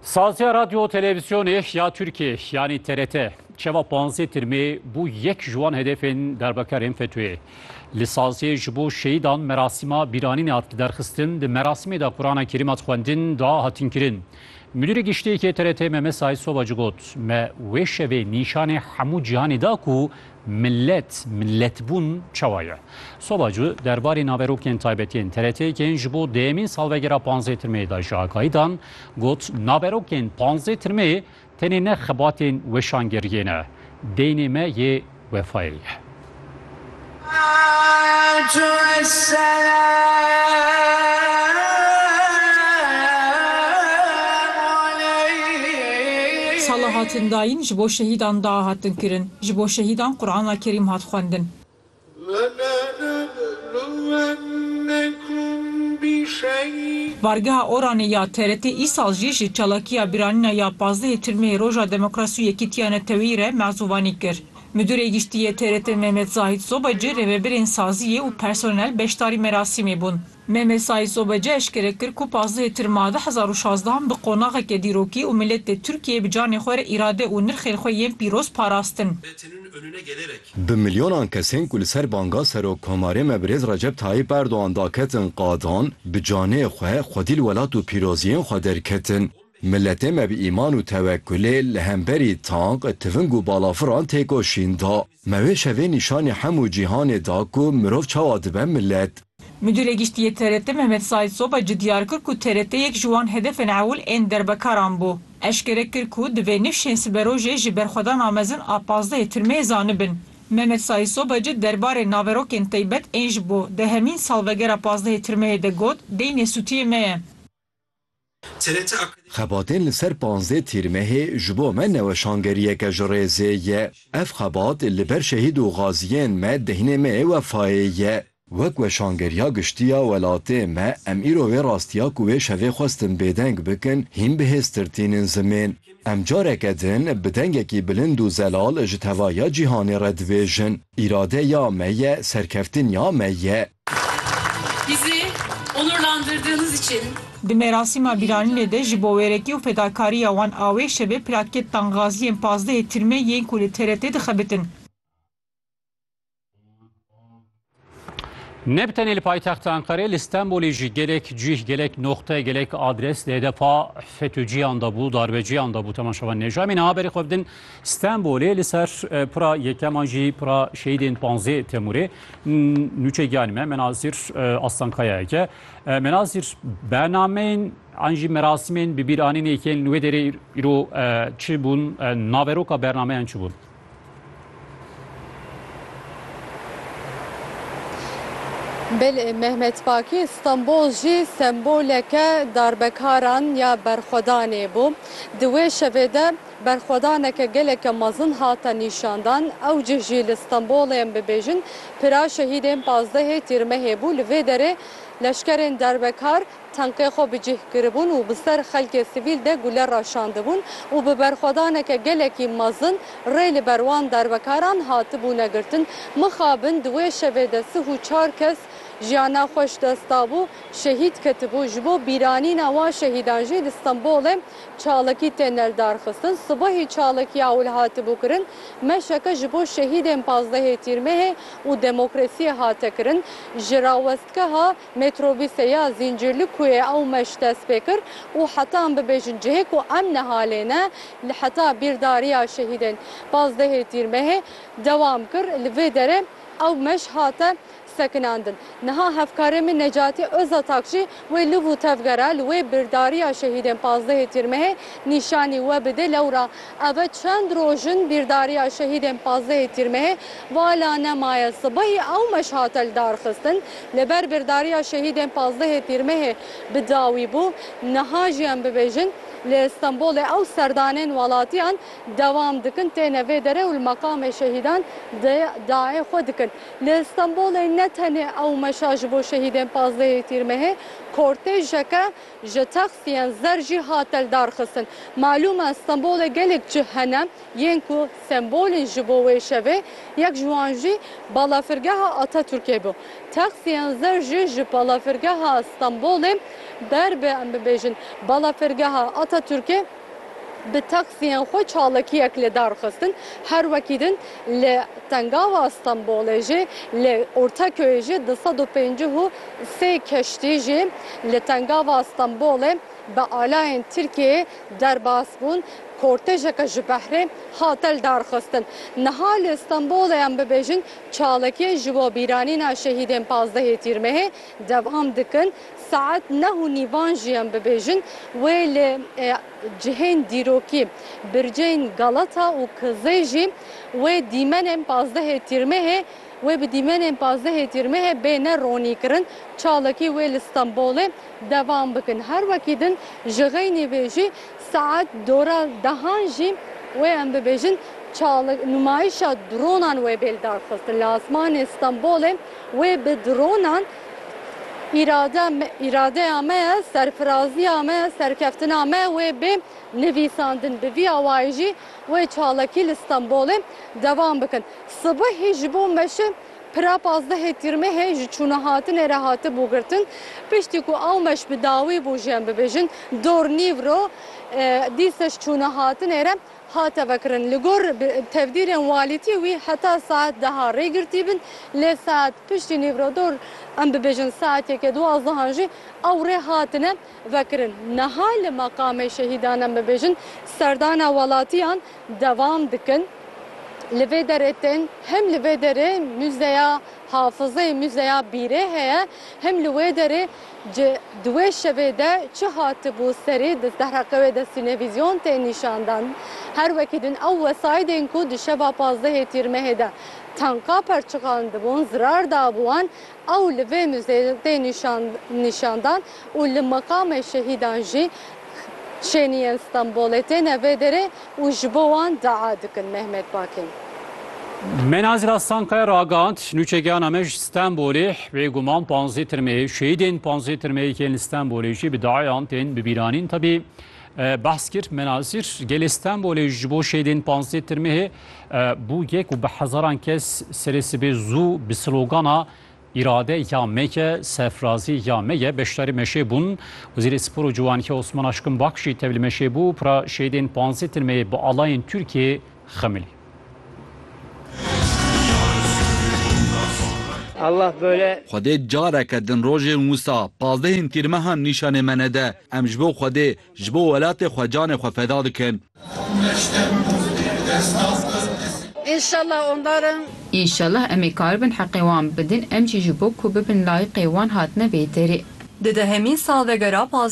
Sazya Radyo Televizyonu ya Türkiye yani TRT çeva 15 tirmi bu yek juan hedefin derbekarên FETÖ'ye. Li saziyê ji bo şehîdan merasîma bîranînê hat derxistin di merasimê de Kur'an-ı Kerim hat xwendin da hatin kirin. Müdîrê giştiyekê TRT Mehmet Saîd Sobacı got me wê şevê nîşanê hemû cîhanê da ku milletbûn çawa ye. Sobacı derbarê naverokên taybetiyên TRT-yekên ji bo dêmîn salvegera 15 tirmeyê de ji agahî dan got naverokên 15 tirmeyê tenê ne xebatên weşangeriyê ne deynê me yê wefayê ye. Sala hatin dayîn ji bo şehîdan da hatin kirin. Ji bo şehîdan Kur'an-ı Kerim hat xwendin. Vargeha Oranê ya TRT îsal jî ji çalakiya bîranîna ya 15 tirmeyê Roja Demokrasî û Yekîtiya Netewî re mezûvanî kir. Müdürê giştiyê TRT Mehmet Saîd Sobacı rêveberên saziyê û personel beşdarî merasimê bûn. Mehmet Saîd Sobacı eşkere kir ku 15 tirma 2016 bi qonaxeke dîrokî û milletê Tirkiye bi canê xwe re îrade û nirxên xwe yên pîroz parastin. Bi milyonan kesên ku li ser banga Serokkomarê me Birêz Recep Tayyip Erdoğan da ketin qadan bi canê xwe xwedî li welat û pîroziyên xwe derketin. Milletê me bi îman û tewekkulê li hemberî tank, tiving û balafiran têkoşîn da. Me wê şevê nîşanê hemû cîhanê da ku mirov çawa dibe millet. Müdürê giştiyê TRT Mehmet Saîd Sobacı diyar kir ku TRT yek ji wan hedefên ewil ên derbekaran bû. Eşkere kir ku divê nifşên siberojê ji berxwedana mezin a 15 tirmeyê zanibin. Mehmet Saîd Sobacı derbarê naverokên taybet ên ji bo dehemîn salvegera 15 tirmeyê de got deynê sûtiyê me ye. Xebatên li ser 15 tîrmehê ji bo me neweşangeriyeke ji rêzê ye. Ev xebat li ber şehîd û gaziyên me dehnê me ê wefayê ye. Wek weşangeriya giştiya welatê me em îro vê rastiya ku wê şevê xwestin bêdeng bikin hîn bihêztirtînin zimên. Em careke din bi dengekî bilind û zelal ji tevaya cîhanê re dibêjin. İrade ya me ye, serkeftin ya me ye. Bizi onurlandırdığınız için Di merasîma bîranînê de ji bo wêrekî û fedakariya wan a wê şevê plaketan gaziyên 15 tirmê yên ku li TRT dixebitin. Ne bitenê li paytexta Ankarê li İstanbulê jî gelek cih, gelek noxte, gelek adres li hedefa FETÖ'ciyan da bû, darbeciyan da bû temaşavan nejamîn haberê xwe bidin İstanbulê li ser pira yekeman jî pira şehîdên 15 Temûrê nûçegiyanî me menazîr Aslankaya'yeke. Menazîr bernameyên an jî merasimên bi bîranînê yekên li wê derê îro çi bûn, naveroka bernameyan çi bûn? Bel Mehmet Baki İstanbul jî semboleke darbekaran ya berxwedanê bû. Di wê şevê de berxwedaneke geleke mezin hata nîşandan ew cih jî li İstanbolê bibêjin pira şehîdên 15 tîrmehê bû li vê derê leşkerên derbekar tankê xwe bi cih kiribûn û bi ser xelkê sivîl de guler raşandibûn û bi berxwedaneke gelekî mezin rê li ber wan derbekaran hatibûne girtin. Mixabin di wê şevê de 34 kes jiyana xweş desta bû, şehîd ketibû ji bo bîranîna wan şehîdan jî li İstanbolê çalakî tên eldarxistin. Sibehî çalakiya ewil hatibû kirin. Meşeke ji bo şehîdên 15 tîrmehê û demokrasiyê hate kirin. Ji rawestgeha metrobîsê ya Zincirlikuyê ew meş dest pê kir û heta em bibêjin cihê ku em nehalê ne li heta bîrdariya şehîdên 15 tîrmehê dewam kir. Li vê derê ew meş hate sekinandin. Niha hevkarê min Necatî Özatak jî wê liv û tevgera li wê birdariya şehîdên 15 tîrmehê nîşanî we bide lewra ev çend rojin birdariya şehîdên 15 tîrmehê vala nemaye sibehî ew meş hate li darxistin li ber birdariya şehîdên 15 tîrmehê bi dawî bû. Niha jî em bibêjin li İstanbolê ew serdanên welatiyan dewam dikin têne vê derê û li meqamê şehîdan dayê xwe dikin. Li İstanbolê ne tenê ew meşa ji bo şehîdên 15 tîrmehê kortêjeke ji taxiyên zer jî hat eldarxistin. Malûm e Stenbolê gelek cih hene yên ku sembolên ji bo wê şevê yek ji wan jî balafirgeha Atatürkê bû. Taxiyên zer jî ji balafirgeha Stenbolê derbe em bibêjin balafirgeha Atatürkê bi taksiyên xwe çalakiyek li darxistin. Her wekî din li tengava Stenbolê jî li Ortaköyê jî 253 keştî jî li tengava Stenbolê bi alayên Tirkiyeyê derbas bûn. Kortejeke ji behrê hat eldarxistin. Niha li Stenbolê em bibêjin çalakiyê ji bo bîranîna şehîdên 15 tîrmehê devam dikin. Saet 9:30 jî em bibêjin wê li cihên dîrokî birceyên Galata û Kizê jî wê dîmenên 15 tîrmehê wê bi dîmenên 15 tîrmehê bêne ronîkirin. Çalakî wê li Stenbolê devam bikin. Her wekî din ji xeynî vê jî saet dora dehan jî wê em bibêjin numayişa dronan wê bêldarxistin. Li asmanê Stenbolê wê bi dronan îradeya me ye, serfiraziya me ye, serkeftina me wê bê nivîsandin. Bi vî awayî jî wê çalakî li Stenbolê devam bikin. Sibihê ji bo meşe pira 15 tîrmehê ji çûnehatinê re hati bûgirtin. Piştî ku ew meş bi dawî bû jî em bibêjin dornîvro dîseş çûnehatinê re hate vekirin. Li gor tevdîrên walîtî wî heta saet 10 rêgirtî bin. Lê saet piştî nîvrodor em bibêjin saeteke 12 jî ew rê hatine vekirin. Niha li meqamê şehîdan em bibêjin serdana welatiyan devam dikin. Li vê derê tên hem li vê derê müzeya hafızayê müzeya bîrê heye hem li wê derê di wê şevê de çi hatibû serê di dehreqewê de sînevîzyon tê nîşandan. Her wekî din ew wesayîdên ku di şeva 15 tîrmehê de tanka perçiqandibûn, zirar dabûwan ew li vê müzeyê tê nîşandan û li meqamê şehîdan jî şeniyên Stenbolê têne vê derê û ji bo wan dea dikin Mehmet Bakî. Menazira Sankaya ragand nûçegiyana me ji Stenbolê wê guman 15 tîrmehê şehîdên 15 tîrmehê li Stenbolê jî bi dayan tên bibîranîn. Tabii behs kir menazir gelê Stenbolê ji bo şehîdên 15 tîrmehê bû yek û bi hezaran kes serê sibê zû bi slogana İrade ya meke, sefrazi ya meye beşleri meşe bun. Wezîrê Spor û Ciwanî Osman Aşkın Bakşî tevlî meşe bû pra şehîdên 15 tîrmehê bi alayên Tirkiye xemilî. Allah böyle Xwedê careke din rojên wisa 15 tîrmehan nîşanê me nede. Em ji bo Xwedê ji bo welatê xwe canê xwe feda dikin. İnşallah em ê karibin heqê wan bidin em jî ji bo ku bibin layıqê wan hatine vê derê. Di dehemîn salvegera